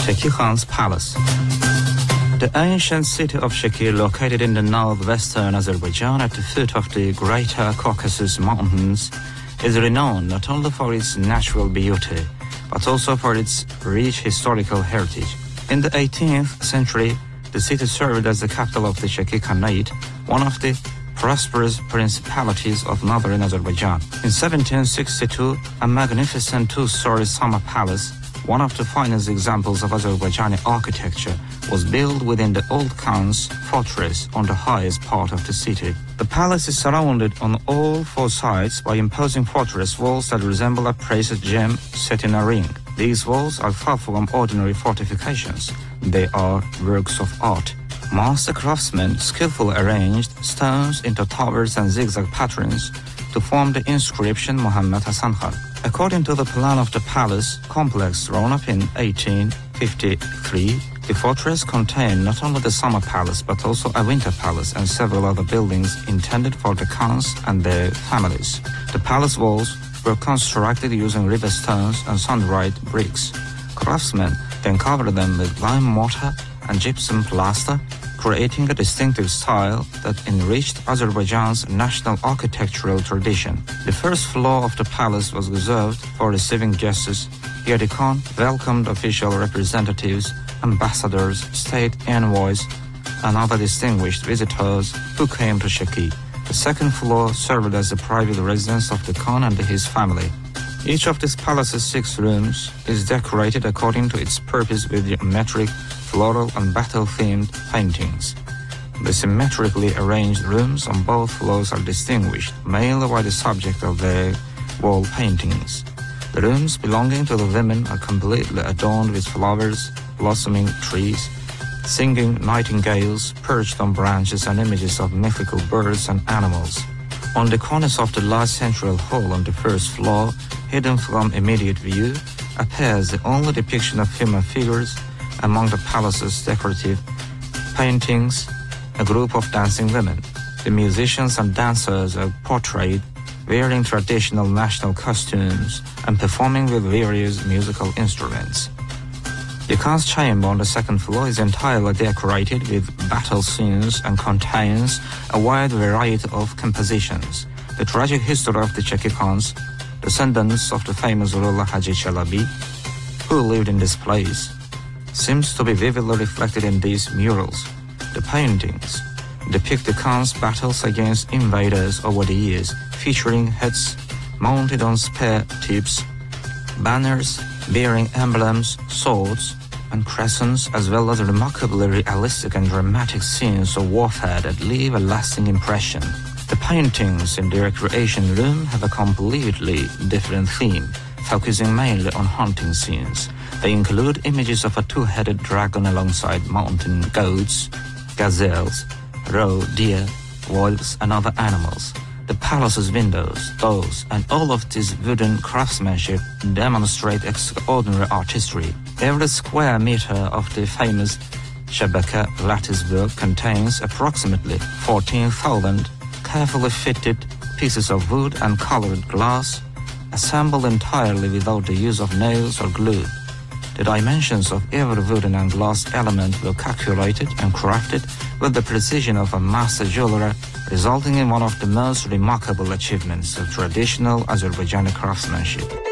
Sheki Khan's Palace. The ancient city of Sheki, located in the northwestern Azerbaijan at the foot of the Greater Caucasus Mountains, is renowned not only for its natural beauty, but also for its rich historical heritage. In the 18th century, the city served as the capital of the Sheki Khanate, one of the prosperous principalities of northern Azerbaijan. In 1762, a magnificent two-story summer palace, one of the finest examples of Azerbaijani architecture, was built within the old Khan's fortress on the highest part of the city. The palace is surrounded on all four sides by imposing fortress walls that resemble a precious gem set in a ring. These walls are far from ordinary fortifications. They are works of art. Master craftsmen skillfully arranged stones into towers and zigzag patterns to form the inscription Muhammad Hasan Khan. According to the plan of the palace complex drawn up in 1853, the fortress contained not only the summer palace but also a winter palace and several other buildings intended for the Khans and their families. The palace walls were constructed using river stones and sun-dried bricks. Craftsmen then covered them with lime mortar and gypsum plaster, creating a distinctive style that enriched Azerbaijan's national architectural tradition. The first floor of the palace was reserved for receiving guests. Here the Khan welcomed official representatives, ambassadors, state envoys, and other distinguished visitors who came to Sheki. The second floor served as the private residence of the Khan and his family. Each of this palace's 6 rooms is decorated according to its purpose with geometric, floral and battle-themed paintings. The symmetrically arranged rooms on both floors are distinguished mainly by the subject of their wall paintings. The rooms belonging to the women are completely adorned with flowers, blossoming trees, singing nightingales perched on branches and images of mythical birds and animals. On the cornice of the large central hall on the first floor, hidden from immediate view, appears the only depiction of human figures. Among the palace's decorative paintings, a group of dancing women. The musicians and dancers are portrayed wearing traditional national costumes and performing with various musical instruments. The Khan's chamber on the second floor is entirely decorated with battle scenes and contains a wide variety of compositions. The tragic history of the Sheki Khans, descendants of the famous ruler Haji Chalabi, who lived in this place, seems to be vividly reflected in these murals. The paintings depict the Khan's battles against invaders over the years, featuring heads mounted on spear tips, banners bearing emblems, swords, and crescents, as well as remarkably realistic and dramatic scenes of warfare that leave a lasting impression. The paintings in the recreation room have a completely different theme, focusing mainly on hunting scenes. They include images of a two-headed dragon alongside mountain goats, gazelles, roe deer, wolves, and other animals. The palace's windows, doors, and all of this wooden craftsmanship demonstrate extraordinary artistry. Every square meter of the famous Shabaka lattice work contains approximately 14,000 carefully fitted pieces of wood and colored glass, assembled entirely without the use of nails or glue. The dimensions of every wooden and glass element were calculated and crafted with the precision of a master jeweler, resulting in one of the most remarkable achievements of traditional Azerbaijani craftsmanship.